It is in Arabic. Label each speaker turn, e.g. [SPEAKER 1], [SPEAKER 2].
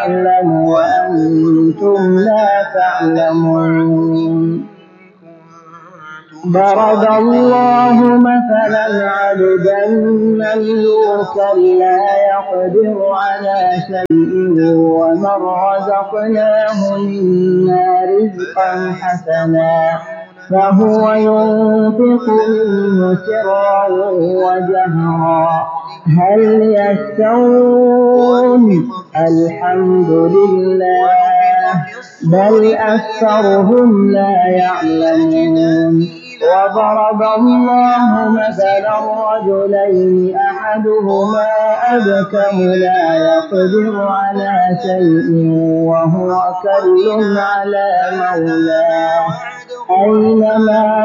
[SPEAKER 1] يعلم وأنتم لا تعلمون. ضرب الله مثلا عبدا مملوكا لا يقدر على شيء ومن رزقناه منا رزقا حسنا فهو ينفق منه سرا وجهرا هل يستوون؟ الحمد لله بل أكثرهم لا يعلمون. وضرب الله مثلا رجلين أحدهما أبكم لا يقدر على شيء وهو كل على مولاه أينما